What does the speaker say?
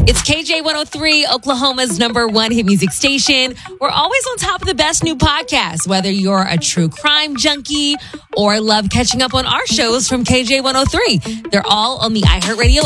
It's KJ103, Oklahoma's #1 hit music station. We're always on top of the best new podcasts, whether you're a true crime junkie or love catching up on our shows from KJ103. They're all on the iHeartRadio